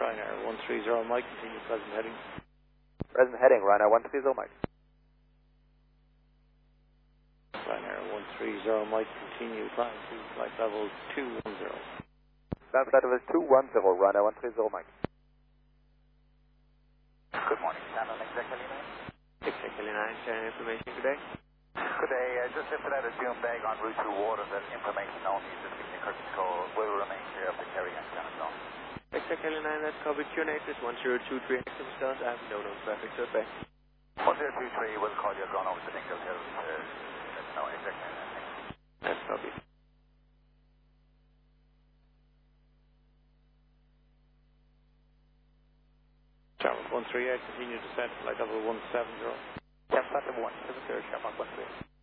Ryanair 130 Mike, continue present heading. Present heading, Ryanair 130 Mike. Ryanair 130 Mike, continue climb to flight level 210. Flight level 210, Ryanair 130 Mike. Good morning, Channel Executive 9. Executive 9, sharing information today. Good day, just lifted out a dune bag en route to water. That information only, just give me a courtesy call. Will remain clear of the carry and channel zone. Executive 9, that's covered. QNH is 1023 Stars. I have no traffic to effect. 1023, we'll call you going over to Dingle Hill. No, Executive 9. That's covered. Sharp 138, continue descent, flight level 170. Yeah, flight level 170, Sharp 138.